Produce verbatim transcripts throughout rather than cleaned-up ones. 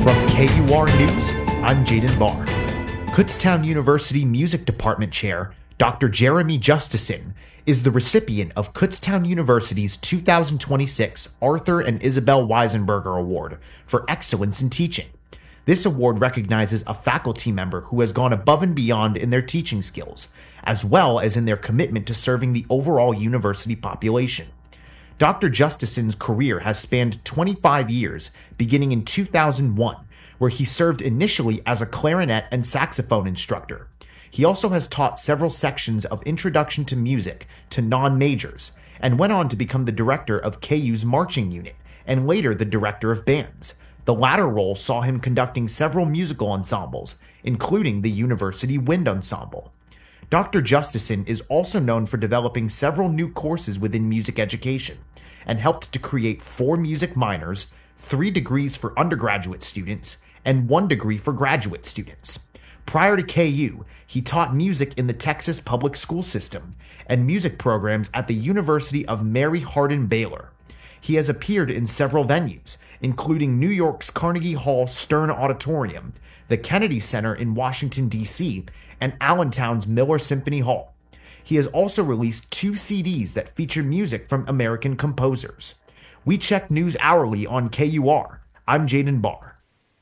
From K U R News, I'm Jaden Barr. Kutztown University Music Department Chair Doctor Jeremy Justison is the recipient of Kutztown University's two thousand twenty-six Arthur and Isabel Weisenberger Award for Excellence in Teaching. This award recognizes a faculty member who has gone above and beyond in their teaching skills, as well as in their commitment to serving the overall university population. Doctor Justison's career has spanned twenty-five years, beginning in two thousand one, where he served initially as a clarinet and saxophone instructor. He also has taught several sections of Introduction to Music to non-majors, and went on to become the director of K U's marching unit, and later the director of bands. The latter role saw him conducting several musical ensembles, including the University Wind Ensemble. Doctor Justison is also known for developing several new courses within music education, and helped to create four music minors, three degrees for undergraduate students, and one degree for graduate students. Prior to K U, he taught music in the Texas public school system and music programs at the University of Mary Hardin Baylor. He has appeared in several venues, including New York's Carnegie Hall Stern Auditorium, the Kennedy Center in Washington, D C, and Allentown's Miller Symphony Hall. He has also released two C Ds that feature music from American composers. We check news hourly on K U R. I'm Jaden Barr.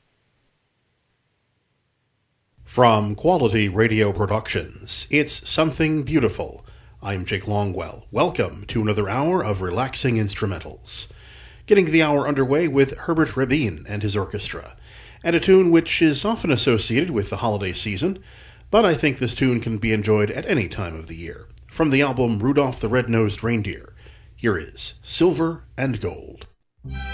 From Quality Radio Productions, it's Something Beautiful. I'm Jake Longwell. Welcome to another hour of relaxing instrumentals. Getting the hour underway with Herbert Rabin and his orchestra, and a tune which is often associated with the holiday season, but I think this tune can be enjoyed at any time of the year. From the album Rudolph the Red-Nosed Reindeer, here is Silver and Gold.